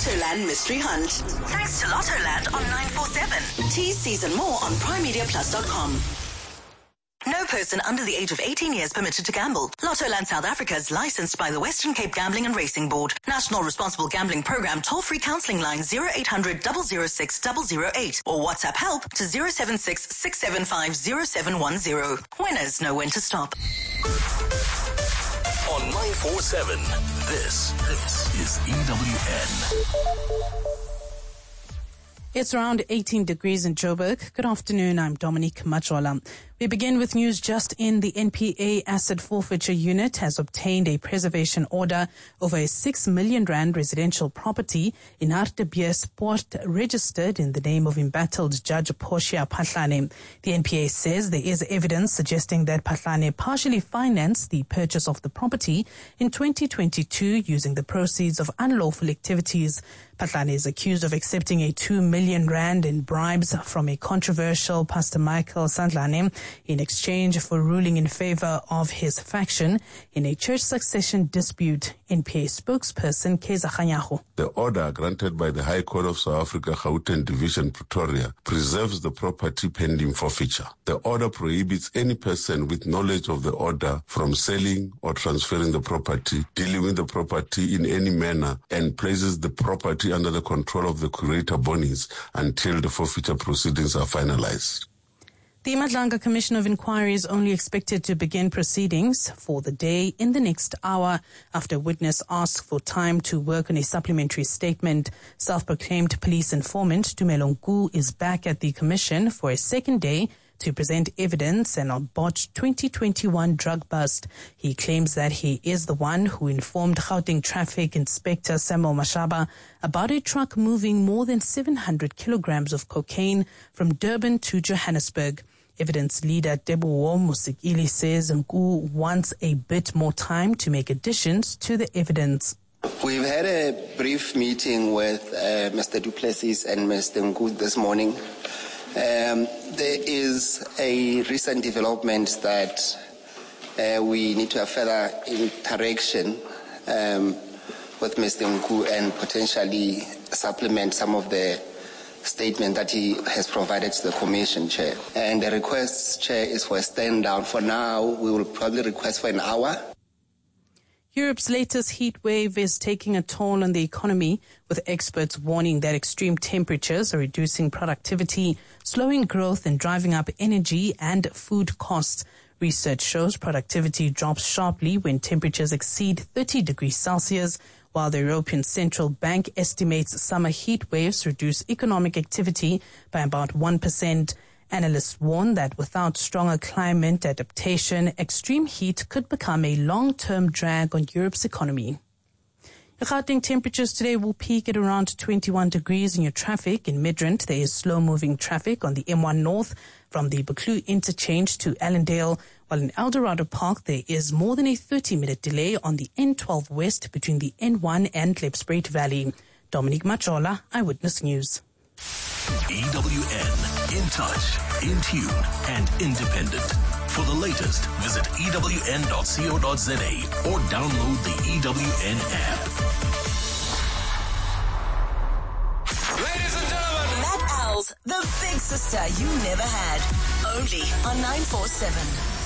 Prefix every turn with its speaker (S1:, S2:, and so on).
S1: Lottoland Mystery Hunt. Thanks to Lottoland on 947. Tease season more on primemediaplus.com. No person under the age of 18 years permitted to gamble. Lottoland South Africa is licensed by the Western Cape Gambling and Racing Board. National Responsible Gambling Program toll-free counselling line 0800 006 008 or WhatsApp help to 076 675 0710. Winners know when to stop.
S2: On 947, this is EWN.
S3: It's around 18 degrees in Joburg. Good afternoon, I'm Dominique Machola. We begin with news just in. The NPA Asset Forfeiture Unit has obtained a preservation order over a 6 million rand residential property in Hartbeespoort registered in the name of embattled Judge Portia Phahlane. The NPA says there is evidence suggesting that Phahlane partially financed the purchase of the property in 2022 using the proceeds of unlawful activities. Phahlane is accused of accepting a 2 million rand in bribes from a controversial Pastor Michael Sandlane in exchange for ruling in favor of his faction in a church succession dispute. NPA spokesperson Keza Khanyago.
S4: The order granted by the High Court of South Africa, Gauteng Division, Pretoria, preserves the property pending forfeiture. The order prohibits any person with knowledge of the order from selling or transferring the property, dealing with the property in any manner, and places the property under the control of the curator bonies until the forfeiture proceedings are finalized.
S3: The Madlanga Commission of Inquiry is only expected to begin proceedings for the day in the next hour after a witness asked for time to work on a supplementary statement. Self-proclaimed police informant Tumelo Nku is back at the commission for a second day to present evidence on a botched 2021 drug bust. He claims that he is the one who informed Gauteng Traffic Inspector Samuel Mashaba about a truck moving more than 700 kilograms of cocaine from Durban to Johannesburg. Evidence leader Teboho Musikili says Nku wants a bit more time to make additions to the evidence.
S5: We've had a brief meeting with Mr. Du Plessis and Mr. Nku this morning. There is a recent development that we need to have further interaction with Mr. Nku and potentially supplement some of the statement that he has provided to the Commission, Chair. And the request, Chair, is for a stand down. For now, we will probably request for an hour.
S3: Europe's latest heat wave is taking a toll on the economy, with experts warning that extreme temperatures are reducing productivity, slowing growth and driving up energy and food costs. Research shows productivity drops sharply when temperatures exceed 30 degrees Celsius, while the European Central Bank estimates summer heat waves reduce economic activity by about 1%. Analysts warn that without stronger climate adaptation, extreme heat could become a long-term drag on Europe's economy. Gauteng temperatures today will peak at around 21 degrees in your traffic. In Midrand, there is slow-moving traffic on the M1 North from the Buccleuch interchange to Allendale, while in Eldorado Park, there is more than a 30-minute delay on the N12 West between the N1 and Klipspruit Valley. Dominique Machola, Eyewitness News.
S2: EWN, in touch, in tune, and independent. For the latest, visit ewn.co.za or download the EWN app.
S1: Ladies and gentlemen, Matt Owls, the big sister you never had. Only on 947.